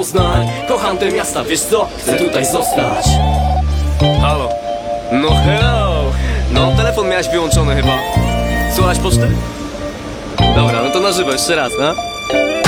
Poznań. Kocham te miasta, wiesz co? Chcę tutaj zostać. Halo. No hello. No, telefon miałeś wyłączony chyba. Słuchać poczty? Dobra, no to na żywo jeszcze raz, no.